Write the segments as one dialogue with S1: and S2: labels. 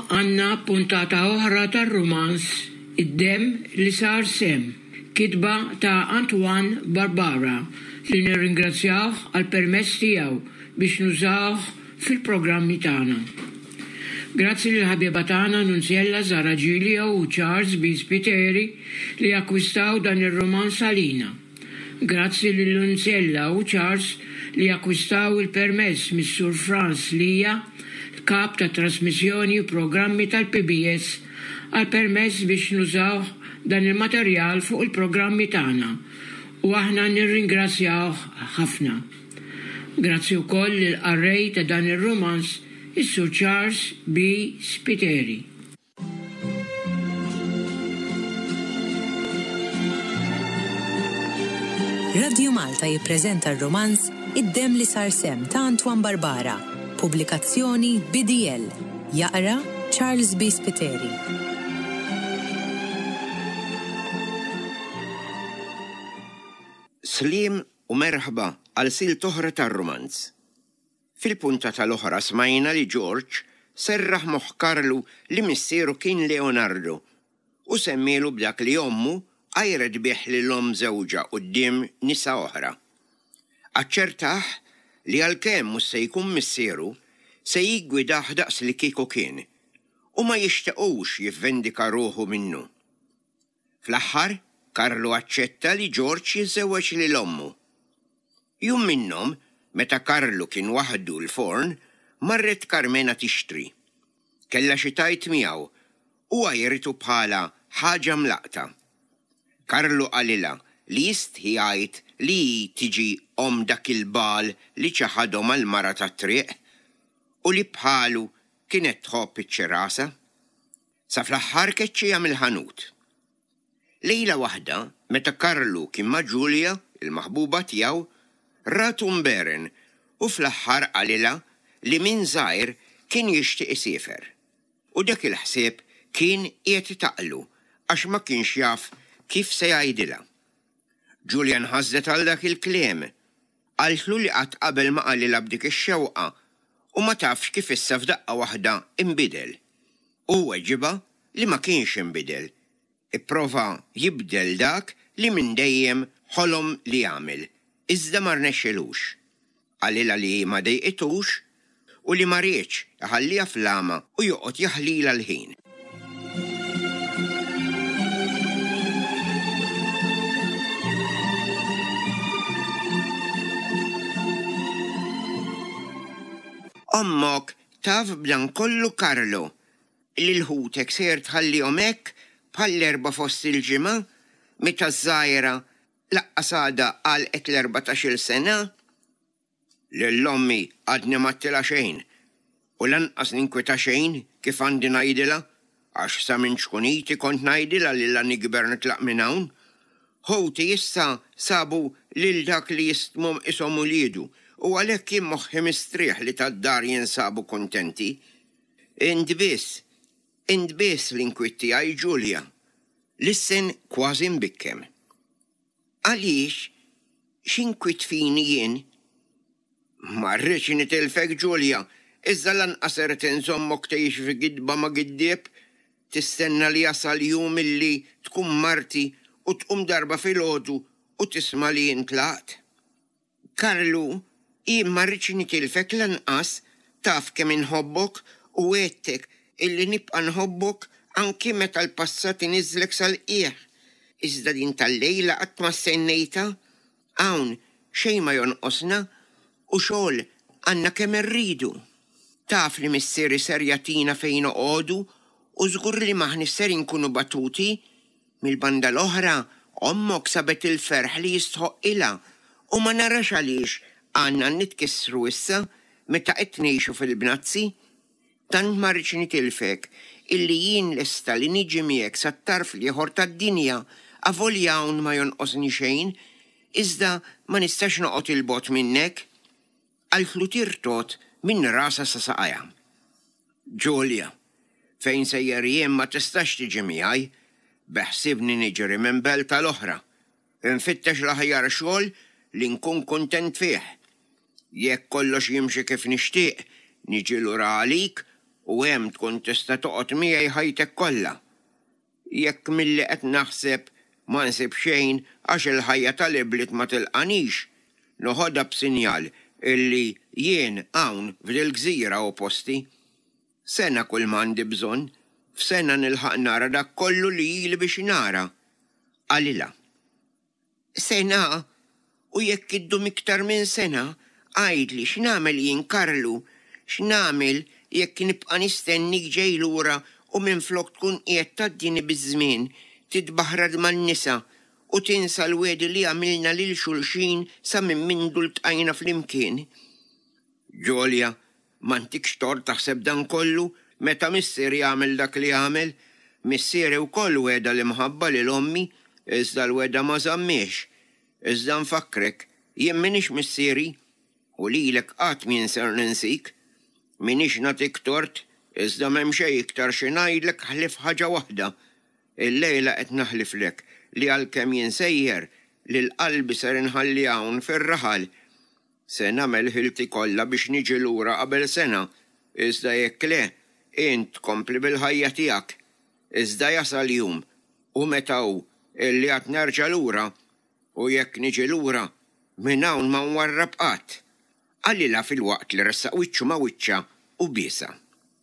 S1: għanna puntata oħra tar-romans Id-dem li sar sem, kitba ta' Antoine Barbara li nirringrazzjawh għal permess tiegħu biex nużawh fil-programmi tagħna. Grazzi lil ħabiba tagħna Nunzjella Zara Giulio u Charles B. Spiteri li akkwistaw dan ir-romans għalina. Grazzi lil Nunzjella u Charles li akkwistaw il-permess mis-Sur Franz Lija, kap ta' trasmissjoni u programmi tal-PBS għal permess biex nużaw dan il-materjal fuq il-programmi tagħna u aħna nirringrazzjaw ħafna. Grazzi wkoll lill-qarrej ta' dan ir-romans is-Sur Charles B. Spiteri.
S2: Radio Malta jippreżenta r-romans Id-dem li sar sem ta' Antoine Barbara, pubblikazzjoni BDL, jaqra Charles B. Spiteri.
S3: Slim u merħba għal sil toħra tar-romanz. Fil-punta tal-oħra smajna li George serraħ moħ Karlu li missieru kien Leonardo u semmielu b'dak li ommu għajred bieħ li l-om żewġa quddiem nisa oħra. Aċċertaħ li għalkemm mhux se jkun missieru se jiggwidah daqs li kieku kien u ma jixtiequx jiffendika ruħu minnu. Fl-aħħar Karlu aċċetta li George jiżżewweġ lil ommu. Jum minnhom, meta Karlu kien waħdu l-forn, marret Carmena tixtri. Kella xi tajt miegħu u jritu bħala ħaġa mlaqta. Karlu qalilha li jistħi jgħid li tiġi dak il-bal li ċaħadhom għall-mara tat-triq u li bħalu kienet tħobb iċ-ċirasa. Sa fl-aħħar keċċija mill-ħanut. Lejla waħda, meta Karlu kien ma' Giulia, il-maħbuba tiegħu, ratu mberen u fl-aħħar qalilha li minn żgħir kien jixtieq isiefer. U dak il-ħsieb kien qiegħed taqlu għax ma kienx jaf kif se jgħidilha. Giulia nħażlet għal dak il-kliem, qaltlu li qatt qabel ma qalilha b'dik ix-xewqa u ma tafx kif issa f'daqqa waħda inbidel. U weġiba li ma kienx inbidel. Ipprova jibdel dak li minn dejjem ħolom li jagħmel, iżda ma rnexxelux. Qalilha li ma dejqitux u li ma rridx iħallija fl-għama u joqgħod jaħlilha l-ħin. Ommok taf b'dan kollu Karlu li l-ħutek ser tħallihom hekk bħall-erba' fost il-ġimgħa meta żgħira laqqasada għalqet l-14 sena. Lill-ommi għadni ma tila xejn u lanqas ninkweta xejn kif għandi ngħidilha għax sa minn xkuniti kont ngħidilha li la nikber nitlaq minn hawn. Ħowti issa sabu lil dak li jistmhom ishom uliedu u għalhekk kien moħħi mistrieħ li tad-dar jinsabu kuntenti. Int biss l-inkwitt tiegħi Giulia. Listen kważi mbikkem. Għaliex x'inkwitt fini jien? Ma rridx nitilfek Giulia, iżda lanqas irid inżommok tgħix fi gidba ma' giddieb, tistenna li jasal jum illi tkun marti u tqum darba filgħodu u tisma' li intlaqt. Karlu, jien ma rridx nitilfek lanqas taf kemm inħobbok u għedtek illi nibqa' nħobbok anki meta l-passat iniżlek sal-qiegħ. Iżda din tal-lejla qatt ma stennejta, hawn xejn ma jonqosna u xogħol għandna kemm irridu. Taf li missieri ser jagħtina fejn noqogħdu u żgur li maħni ser inkunu batuti. Mill-banda l-oħra ommok sabet il-ferħ li jistħoq ilha u ma narax għaliex għandna nitkissru issa meta qed ngħixu fil-bnazzi. Tant ma rridx nitilfek illi jien lesta li niġi miegħek sat-tarf ieħor tad-dinja avolja hawn ma jonqosni xejn, iżda ma nistax noqgħod il-bot minnek. Qaltlu tirtot minn rasa sa saqajja. Giulia, fejn sejjer jien ma tistax tiġi miegħi, beħsibni niġri minn belt tal-oħra. Infittex l-aħjar xogħol li nkun kuntent fih. Jekk kollox jimxi kif nixtieq, niġi lura għalik u hemm tkun tista' toqgħod miegħi ħajtek kollha. Jekk milli qed naħseb ma nsib xejn għax il-ħajja tal-ibliet ma tilqanix, noħodha b'sinjal illi jien hawn f'dil-gżira opposti. Sena kull m'għandi bżonn, f'sena nilħaq nara dak kollu li jili biex nara. Għalila. Sena, u jekk iddum iktar minn sena, għajdli x'nagħmel jien Karlu, x'nagħmel jekk nibqa' nistennik ġej lura u minflok tkun qiegħed tgħaddini biż-żmien, titbaħrad man-nisa u tinsa l-wedi li għamilna lil xulxin sa minn mindu ltqajna flimkien. Ġolja, m'għandikx tort taħseb dan kollu meta missier jagħmel dak li jagħmel, missier ukoll weda li mħabba lil ommi, iżda l-weda ma żammiex. Iżda nfakkrek, jien minix missieri u lilek qatt min ser ninsik. Minix nagħtik tort, iżda m'hemm xejn iktar xi ngħidlek ħlif ħaġa waħda. Il-lejla qed naħliflek li għalkemm jinsejjer li l-qalbi ser inħalli hawn fir-raħal. Se nagħmel ħilti kollha biex niġi lura qabel sena, iżda jekk le, int kompli bil-ħajja tiegħek. Iżda jasal jum u meta hu illi qatt nerġa' lura u jekk niġi lura minn hawn ma nwarrab qatt. Għalila fil-waqt li ressaq wiċċu ma' wiċċa u biesa.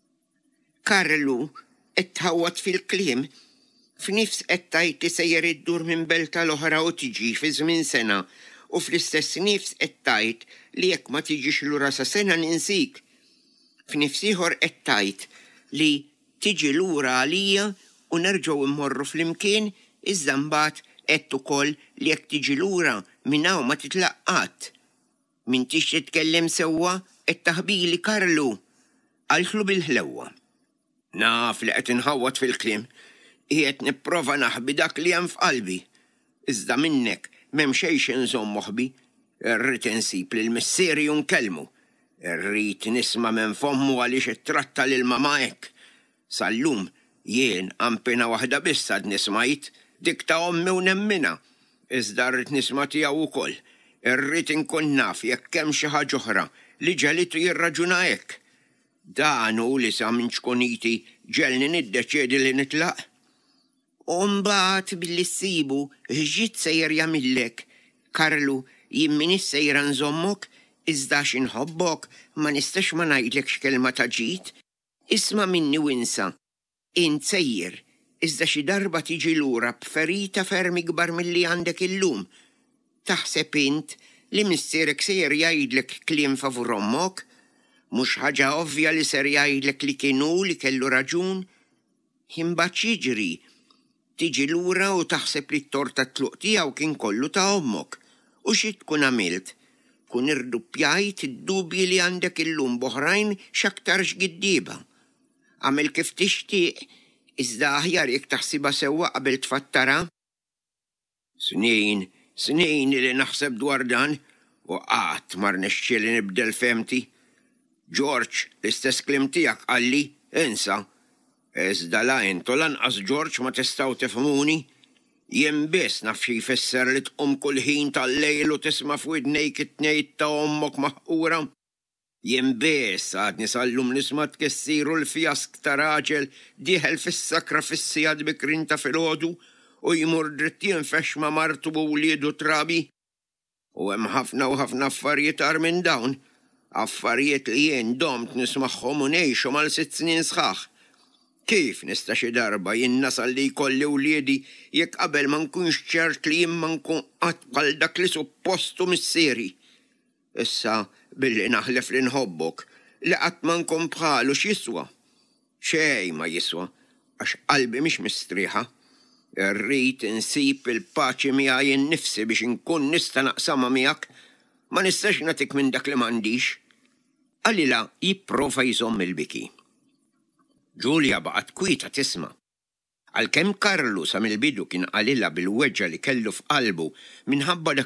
S3: Karlu qed tħawwad fil-kliem f'nifs qed tgħid li sejjer iddur minn belta l-oħra u tiġi fi żmien sena u fl-istess nifs qed tgħid li jekk ma tiġix lura sa sena ninsik. F'nifs ieħor qed tgħid li tiġi lura għalija u nerġgħu immorru flimkien iżda mbagħad qed ukoll li jekk tiġi lura minn hawn ma titlaq qatt. M'intix titkellem sewwa qed taħbili Karlu. Qaltlu bil-ħlewwa. Naf li qed inħawwad fil-kliem, qiegħed nipprova naħbi dak li hemm f'qalbi. Iżda minnek m'hemm xejn inżomm moħħbi, irrid insib lil missieri u nkellmu. Irrid nisma' minn fommu għaliex ittratta lil mama hekk. Sal-lum jien ampina waħda biss għad nismajt, dik ta' ommi u nemmina. Iżda rrid nisma' tiegħu wkoll. Irrid inkun naf jekk hemm xi ħaġa oħra li ġelitu jirraġuna hekk. Dan hu li sa minn ċkuniti ġelni niddeċiedi li nitlaq. U mbagħad billi ssibu ħġiet sejjer jagħmillek. Karlu, jien minix sejra nżommok, iżda xi nħobbok ma nistax ma ngħidlek x'kelma ta' ġid. Isma' minni winsa. Int sejjer, iżda xi darba tiġi lura b'ferita ferm ikbar milli għandek illum. Taħseb int li missierek sejjer jgħidlek kliem favur ommok? Mhux ħaġa ovvja li ser jgħidlek li kienu li kellu raġun? Imbagħad jiġri. Tiġi lura u taħseb li t-tort tat-tluq tiegħu kien kollu ta' ommok. U xi tkun għamilt? Kun irduppjajt id-dubji li għandek illum boħrajn x'aktar x'giddieba. Għamel kif tixtieq, iżda aħjar jekk taħsibha sewwa qabel tfattara. Snin li naħseb dwar dan u qatt ma rnexxieli nibdel femti. George, l-istess kliem tiegħek qalli, insa. Iżda la intu lanqas George ma tistgħu tifhmuni. Jien biss naf xi jfisser li tqum kull ħin tal-lejl u tisma' f'widnejk it-tnejt ta' ommok maħqura. Jien biss għadni sal-lum nisma' tkessiru l-fjask ta' raġel dieħel fis-sakrafissi għad bikrin ta' filgħodu u jmur dritt jinfex ma' martu u wliedu trabi. U hemm ħafna u ħafna affarijiet ar minn dawn. Affarijiet li jien domt nismagħhom u ngħixu mal 6 snin sħaħ. Kif nista' xi darba jien nasal li jkolli wliedi jekk qabel ma nkunx ċert li jien ma nkun qatt bħal dak li suppostu missieri. Issa billi naħlef li nħobbok li qatt ma nkun bħalu x'jiswa. Xejn ma jiswa għax qalbi mhix mistrieħa. Irrid insib il-paċi miegħi innifsi biex inkun nista' naqsamha miegħek. Ma nistax nagħtik minn dak li m'għandix. Għalila jipprova jżomm il-biki. Ġulja baqgħet kwieta tisma'. Għalkemm Karlu sa mill-bidu kien qalilha bil-weġġa li kellu f'qalbu minħabba dak